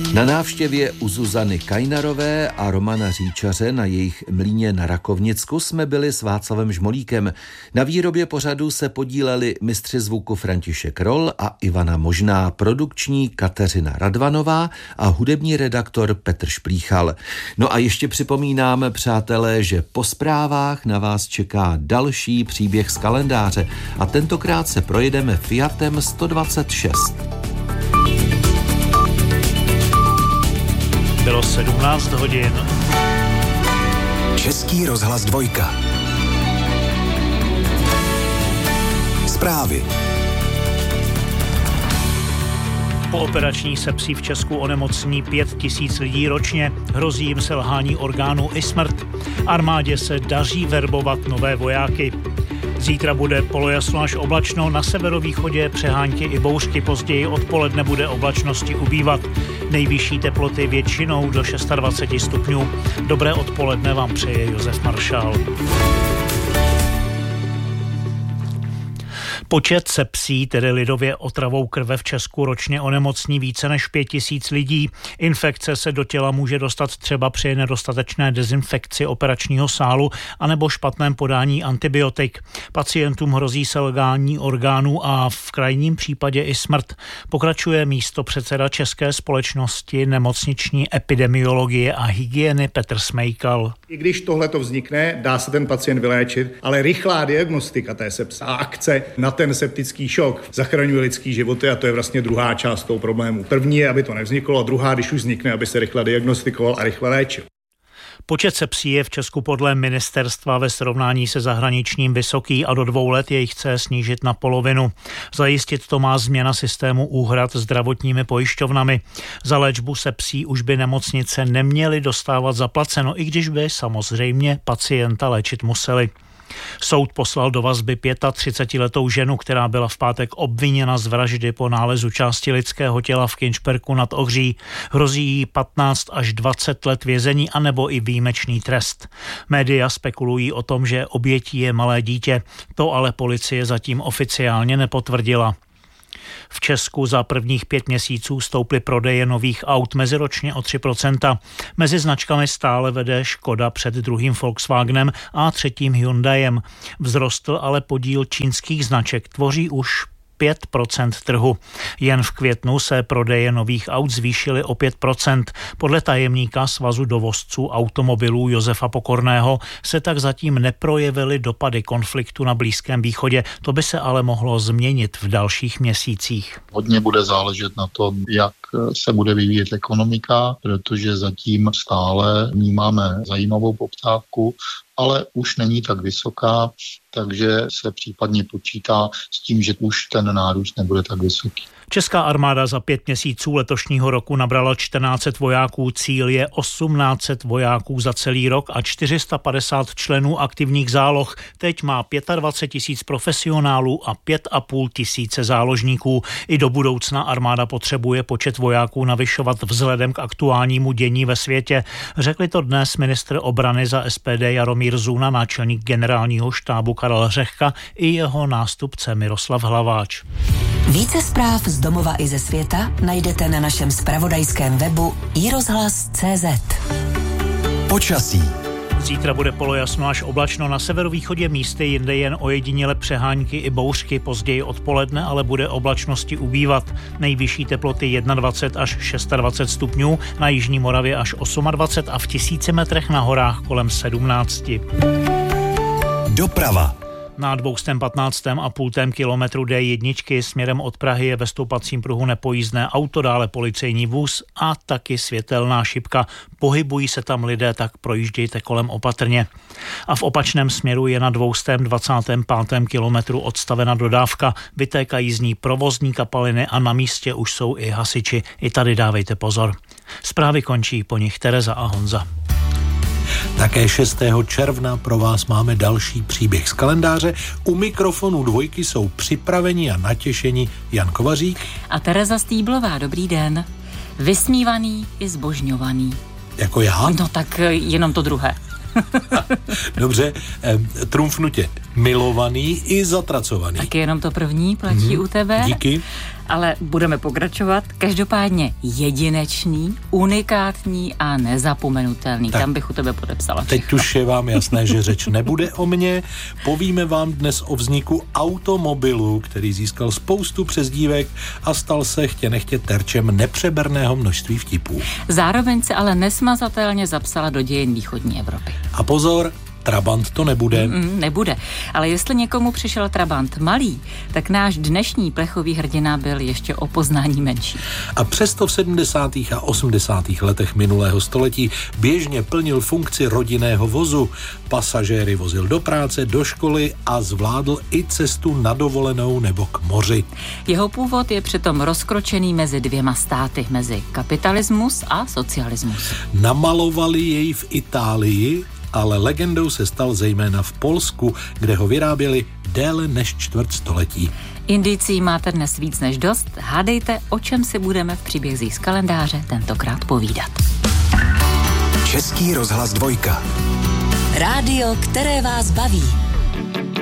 Na návštěvě u Zuzany Kajnarové a Romana Říčaře na jejich mlýně na Rakovnicku jsme byli s Václavem Žmolíkem. Na výrobě pořadu se podíleli mistři zvuku František Roll a Ivana Možná, produkční Kateřina Radvanová a hudební redaktor Petr Šplíchal. No a ještě připomínám, přátelé, že po zprávách na vás čeká další příběh z kalendáře a tentokrát se projedeme Fiatem 126. Bylo 17 hodin. Český rozhlas 2. Zprávy. Po operační sepsí v Česku onemocní 5 000 lidí ročně. Hrozí jim selhání orgánů i smrt. Armádě se daří verbovat nové vojáky. Zítra bude polojasno až oblačno, na severovýchodě přehánky i bouřky, později odpoledne bude oblačnosti ubývat. Nejvyšší teploty většinou do 26 stupňů. Dobré odpoledne vám přeje Josef Maršál. Počet sepsí, tedy lidově otravou krve v Česku, ročně onemocní více než 5 000 lidí. Infekce se do těla může dostat třeba při nedostatečné dezinfekci operačního sálu anebo špatném podání antibiotik. Pacientům hrozí selhání orgánů a v krajním případě i smrt. Pokračuje místopředseda České společnosti nemocniční epidemiologie a hygieny Petr Smejkal. I když tohleto vznikne, dá se ten pacient vyléčit, ale rychlá diagnostika té sepse a akce na ten septický šok zachraňuje lidský životy a to je vlastně druhá část toho problému. První je, aby to nevzniklo, a druhá, když už vznikne, aby se rychle diagnostikoval a rychle léčil. Počet sepsí je v Česku podle ministerstva ve srovnání se zahraničním vysoký a do 2 let jej chce snížit na polovinu. Zajistit to má změna systému úhrad zdravotními pojišťovnami. Za léčbu sepsí už by nemocnice neměly dostávat zaplaceno, i když by samozřejmě pacienta léčit museli. Soud poslal do vazby 35letou ženu, která byla v pátek obviněna z vraždy po nálezu části lidského těla v Kynšperku nad Ohří. Hrozí jí 15 až 20 let vězení anebo i výjimečný trest. Média spekulují o tom, že obětí je malé dítě. To ale policie zatím oficiálně nepotvrdila. V Česku za prvních 5 měsíců stouply prodeje nových aut meziročně o 3%. Mezi značkami stále vede Škoda před druhým Volkswagenem a třetím Hyundaiem. Vzrostl ale podíl čínských značek, tvoří už 5% trhu. Jen v květnu se prodeje nových aut zvýšily o 5%. Podle tajemníka Svazu dovozců automobilů Josefa Pokorného se tak zatím neprojevily dopady konfliktu na Blízkém východě. To by se ale mohlo změnit v dalších měsících. Hodně bude záležet na tom, jak se bude vyvíjet ekonomika, protože zatím stále vnímáme zajímavou poptávku, ale už není tak vysoká, takže se případně počítá s tím, že už ten nárůst nebude tak vysoký. Česká armáda za 5 měsíců letošního roku nabrala 1400 vojáků, cíl je 1800 vojáků za celý rok a 450 členů aktivních záloh. Teď má 25 000 profesionálů a 5 500 záložníků. I do budoucna armáda potřebuje počet vojáků navyšovat vzhledem k aktuálnímu dění ve světě. Řekli to dnes ministr obrany za SPD Jaromír Zuna, náčelník generálního štábu Karel Řehka i jeho nástupce Miroslav Hlaváč. Více zpráv z domova i ze světa najdete na našem zpravodajském webu iRozhlas.cz. Počasí. Zítra bude polojasno až oblačno, na severovýchodě místy, jinde jen ojediněle přehánky i bouřky, později odpoledne ale bude oblačnosti ubývat. Nejvyšší teploty 21 až 26 stupňů, na jižní Moravě až 28 a v 1000 metrech na horách kolem 17. Doprava. Na 215,5 kilometru D1 směrem od Prahy je ve stoupacím pruhu nepojízdné auto, dále policejní vůz a taky světelná šipka. Pohybují se tam lidé, tak projíždějte kolem opatrně. A v opačném směru je na 225. kilometru odstavena dodávka. Vytékají z ní provozní kapaliny a na místě už jsou i hasiči. I tady dávejte pozor. Zprávy končí, po nich Tereza a Honza. Také 6. června pro vás máme další příběh z kalendáře. U mikrofonu 2 jsou připraveni a natěšení Jan Kovařík a Tereza Stýblová. Dobrý den. Vysmívaný i zbožňovaný. Jako já? No tak jenom to druhé. Dobře, trumfnutě. Milovaný i zatracovaný. Taky jenom to první platí u tebe. Díky. Ale budeme pokračovat. Každopádně jedinečný, unikátní a nezapomenutelný. Tak. Tam bych u tebe podepsala všechno. Teď už je vám jasné, že řeč nebude o mně. Povíme vám dnes o vzniku automobilu, který získal spoustu přezdívek a stal se chtě nechtě terčem nepřeberného množství vtipů. Zároveň se ale nesmazatelně zapsala do dějin východní Evropy. A pozor, Trabant to nebude. Nebude. Ale jestli někomu přišel Trabant malý, tak náš dnešní plechový hrdina byl ještě o poznání menší. A přesto v 70. a 80. letech minulého století běžně plnil funkci rodinného vozu. Pasažéry vozil do práce, do školy a zvládl i cestu na dovolenou nebo k moři. Jeho původ je přitom rozkročený mezi dvěma státy, mezi kapitalismus a socialismus. Namalovali jej v Itálii, ale legendou se stal zejména v Polsku, kde ho vyráběli déle než čtvrt století. Indicí máte dnes víc než dost. Hádejte, o čem si budeme v příbězích z kalendáře tentokrát povídat. Český rozhlas 2. Rádio, které vás baví.